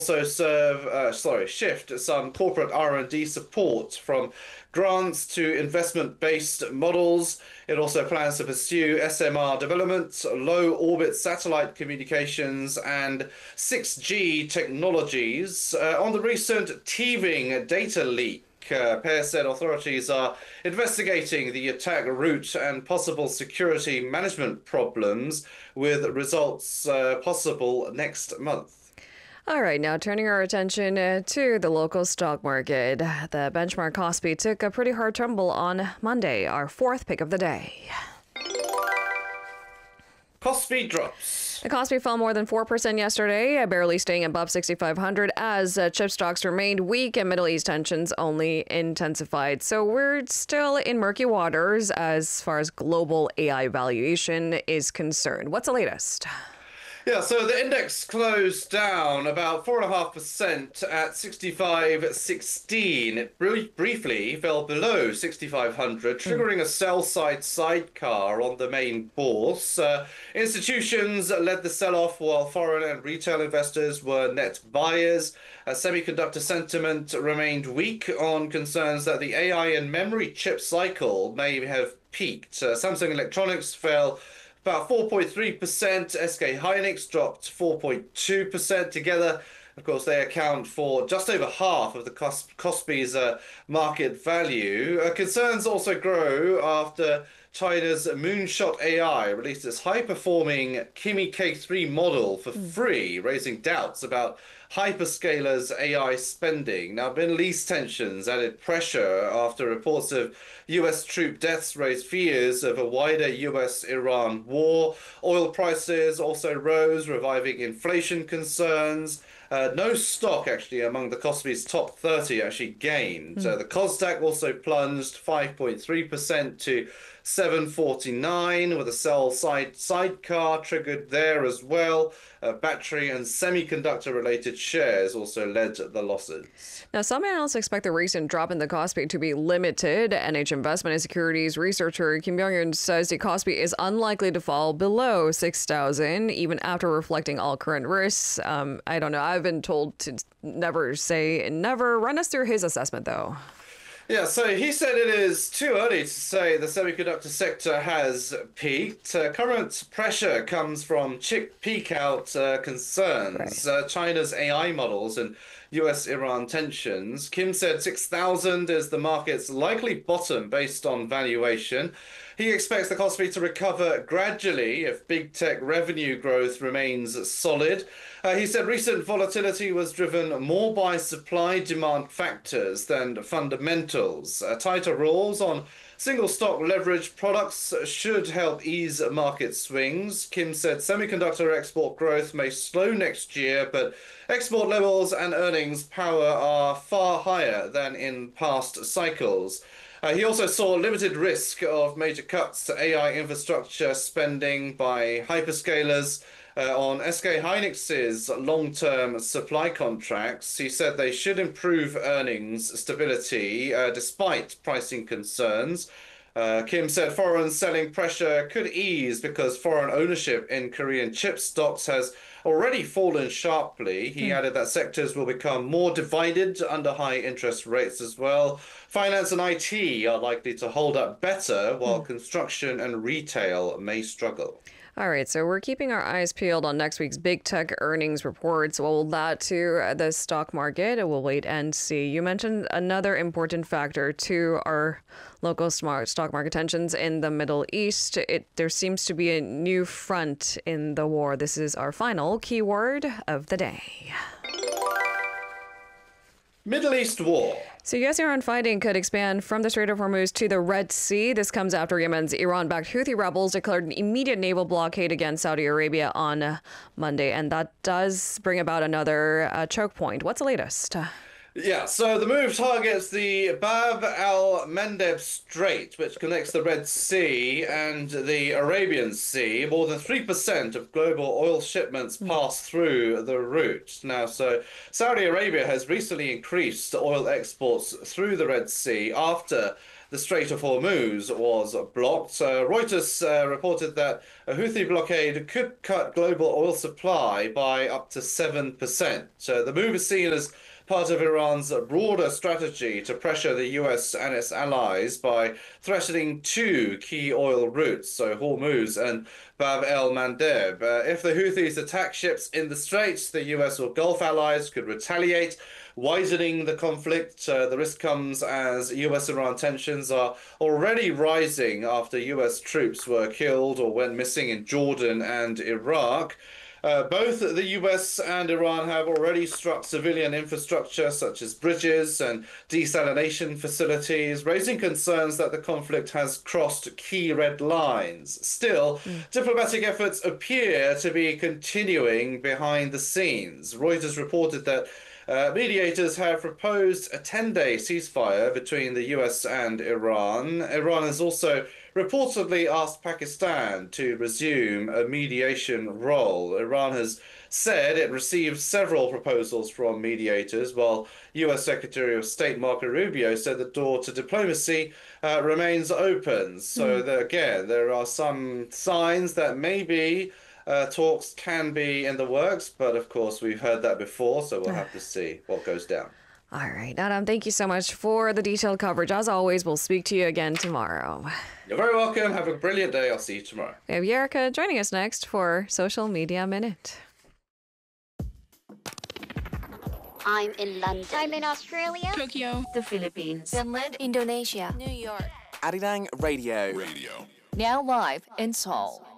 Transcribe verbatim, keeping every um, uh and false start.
also serve, uh, sorry, shift some corporate R and D support from grants to investment-based models. It also plans to pursue S M R development, low orbit satellite communications, and six G technologies. Uh, on the recent teething data leak, Uh, Pear said authorities are investigating the attack route and possible security management problems, with results uh, possible next month. All right, now turning our attention uh, to the local stock market. The benchmark Kospi took a pretty hard tumble on Monday, our fourth pick of the day. Kospi drops. The Kospi fell more than four percent yesterday, barely staying above sixty-five hundred as uh, chip stocks remained weak and Middle East tensions only intensified. So we're still in murky waters as far as global A I valuation is concerned. What's the latest? Yeah, so the index closed down about four point five percent at sixty-five sixteen. It br briefly fell below sixty-five hundred, triggering a sell-side sidecar on the main bourse. Uh, institutions led the sell-off while foreign and retail investors were net buyers. Uh, semiconductor sentiment remained weak on concerns that the A I and memory chip cycle may have peaked. Uh, Samsung Electronics fell about four point three percent. S K Hynix dropped four point two percent. Together, of course, they account for just over half of the Kos Kospi's uh, market value. Uh, concerns also grow after China's Moonshot A I released its high-performing Kimi K three model for free, raising doubts about hyperscalers' A I spending. Now, Middle East tensions added pressure after reports of U S troop deaths raised fears of a wider U S Iran war. Oil prices also rose, reviving inflation concerns. Uh, no stock, actually, among the Kospi's top thirty actually gained. Mm. Uh, the Kosdaq also plunged five point three percent to seven forty-nine, with a sell side sidecar triggered there as well. Uh, battery and semiconductor-related shares also led the losses. Now, some analysts expect the recent drop in the Kospi to be limited. N H Investment and Securities researcher Kim Byung-yun says the Kospi is unlikely to fall below six thousand, even after reflecting all current risks. Um, I don't know. I've been told to never say never. Run us through his assessment, though. Yeah, so he said it is too early to say the semiconductor sector has peaked. Uh, current pressure comes from chip peak-out uh, concerns, right. uh, China's A I models, and U S-Iran tensions. Kim said six thousand is the market's likely bottom based on valuation. He expects the Kospi to recover gradually if big tech revenue growth remains solid. Uh, he said recent volatility was driven more by supply-demand factors than fundamentals. Uh, tighter rules on single stock leverage products should help ease market swings. Kim said semiconductor export growth may slow next year, but export levels and earnings power are far higher than in past cycles. Uh, he also saw limited risk of major cuts to A I infrastructure spending by hyperscalers. Uh, on S K Hynix's long-term supply contracts, he said they should improve earnings stability uh, despite pricing concerns. Uh, Kim said foreign selling pressure could ease because foreign ownership in Korean chip stocks has already fallen sharply. He mm. added that sectors will become more divided under high interest rates as well. Finance and I T are likely to hold up better, while mm. construction and retail may struggle. All right, so we're keeping our eyes peeled on next week's big tech earnings reports. Well, that to the stock market, we'll wait and see. You mentioned another important factor to our local smart stock market tensions in the Middle East. It, there seems to be a new front in the war. This is our final keyword of the day. Middle East war. So U S-Iran fighting could expand from the Strait of Hormuz to the Red Sea. This comes after Yemen's Iran-backed Houthi rebels declared an immediate naval blockade against Saudi Arabia on Monday. And that does bring about another uh, choke point. What's the latest? Yeah, so the move targets the Bab al-Mandeb Strait, which connects the Red Sea and the Arabian Sea. More than three percent of global oil shipments pass through the route. Now, so Saudi Arabia has recently increased oil exports through the Red Sea after the Strait of Hormuz was blocked. Uh, Reuters uh, reported that a Houthi blockade could cut global oil supply by up to seven percent. So the move is seen as part of Iran's broader strategy to pressure the U S and its allies by threatening two key oil routes, so Hormuz and Bab el-Mandeb. Uh, if the Houthis attack ships in the Straits, the U S or Gulf allies could retaliate, widening the conflict. Uh, the risk comes as U S-Iran tensions are already rising after U S troops were killed or went missing in Jordan and Iraq. Uh, both the U S and Iran have already struck civilian infrastructure such as bridges and desalination facilities, raising concerns that the conflict has crossed key red lines. Still, mm. diplomatic efforts appear to be continuing behind the scenes. Reuters reported that Uh, mediators have proposed a ten-day ceasefire between the U S and Iran. Iran has also reportedly asked Pakistan to resume a mediation role. Iran has said it received several proposals from mediators, while U S Secretary of State Marco Rubio said the door to diplomacy uh, remains open. So mm. there, again, there are some signs that maybe Uh, talks can be in the works, but of course we've heard that before, so we'll have to see what goes down. All right, Adam, thank you so much for the detailed coverage. As always, we'll speak to you again tomorrow. You're very welcome. Have a brilliant day. I'll see you tomorrow. We have Yerika joining us next for Social Media Minute. I'm in London. I'm in Australia. Tokyo. The Philippines. Finland. Indonesia. New York. Arirang Radio. Radio. Now live in Seoul.